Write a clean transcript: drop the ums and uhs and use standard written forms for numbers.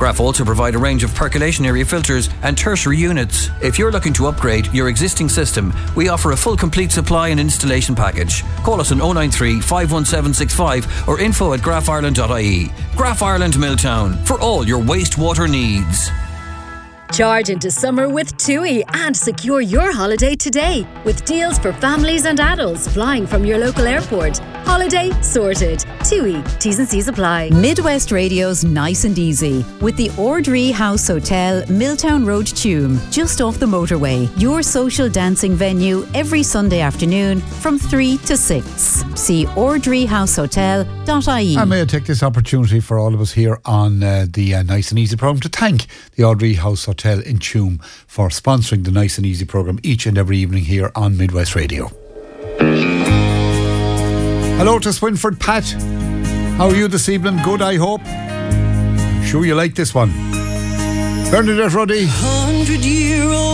Graf also provide a range of percolation area filters and tertiary units. If you're looking to upgrade your existing system, we offer a full complete supply and installation package. Call us on 093 51765 or info@grafireland.ie. Graf Ireland Milltown, for all your wastewater needs. Charge into summer with TUI and secure your holiday today with deals for families and adults flying from your local airport. Holiday sorted. TUI. T's and C's apply. Midwest Radio's Nice and Easy with the Ordree House Hotel, Milltown Road, Tuam, just off the motorway. Your social dancing venue every Sunday afternoon from 3 to 6. See ordreehousehotel.ie. I may take this opportunity for all of us here on the Nice and Easy programme to thank the Ordree House Hotel in Tuam for sponsoring the Nice and Easy programme each and every evening here on Midwest Radio. Hello to Swinford Pat. How are you this evening? Good, I hope. Sure you like this one. Bernadette Ruddy. 100-year-old